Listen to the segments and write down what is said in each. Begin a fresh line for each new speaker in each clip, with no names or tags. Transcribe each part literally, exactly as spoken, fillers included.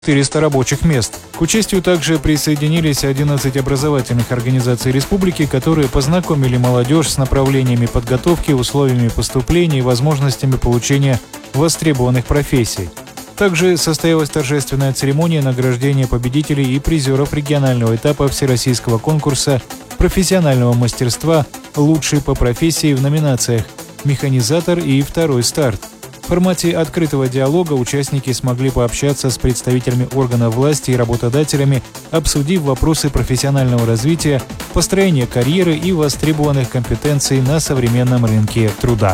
четыреста рабочих мест. К участию также присоединились одиннадцать образовательных организаций республики, которые познакомили молодежь с направлениями подготовки, условиями поступления и возможностями получения востребованных профессий. Также состоялась торжественная церемония награждения победителей и призеров регионального этапа всероссийского конкурса профессионального мастерства «Лучший по профессии» в номинациях «Механизатор» и «Второй старт». В формате открытого диалога участники смогли пообщаться с представителями органов власти и работодателями, обсудив вопросы профессионального развития, построения карьеры и востребованных компетенций на современном рынке труда.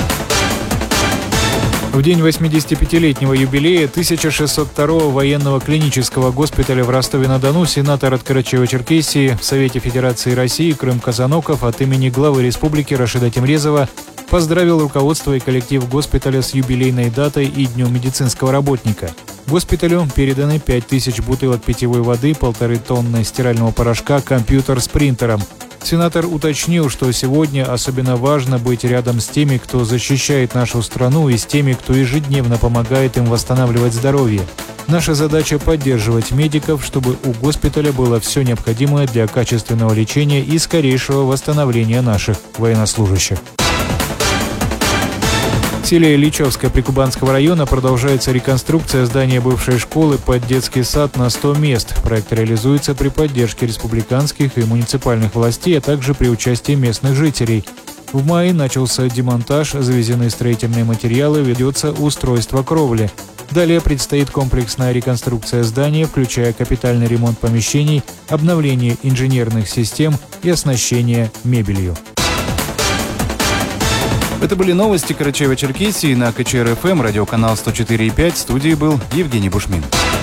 В день восьмидесятипятилетнего юбилея тысяча шестьсот второго военного клинического госпиталя в Ростове-на-Дону сенатор от Карачаево-Черкесии в Совете Федерации России Крым Казаноков от имени главы республики Рашида Тимрезова поздравил руководство и коллектив госпиталя с юбилейной датой и Днем медицинского работника. Госпиталю переданы пять тысяч бутылок питьевой воды, полторы тонны стирального порошка, компьютер с принтером. Сенатор уточнил, что сегодня особенно важно быть рядом с теми, кто защищает нашу страну, и с теми, кто ежедневно помогает им восстанавливать здоровье. Наша задача – поддерживать медиков, чтобы у госпиталя было все необходимое для качественного лечения и скорейшего восстановления наших военнослужащих. В селе Ильичевское Прикубанского района продолжается реконструкция здания бывшей школы под детский сад на сто мест. Проект реализуется при поддержке республиканских и муниципальных властей, а также при участии местных жителей. В мае начался демонтаж, завезены строительные материалы, ведется устройство кровли. Далее предстоит комплексная реконструкция здания, включая капитальный ремонт помещений, обновление инженерных систем и оснащение мебелью. Это были новости Карачаево-Черкесии на ка че эр эф эм, радиоканал сто четыре и пять. В студии был Евгений Бушмин.